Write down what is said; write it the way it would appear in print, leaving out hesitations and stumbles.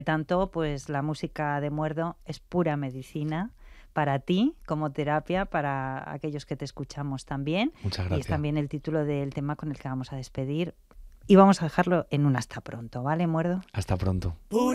tanto, pues la música de Muerdo es pura medicina para ti como terapia, para aquellos que te escuchamos también. Muchas Y es gracias. también el título del tema con el que vamos a despedir. Y vamos a dejarlo en un hasta pronto, ¿vale, Muerdo? Hasta pronto.